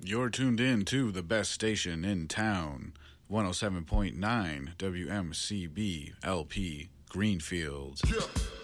You're tuned in to the best station in town, 107.9 WMCB LP Greenfield. Yeah.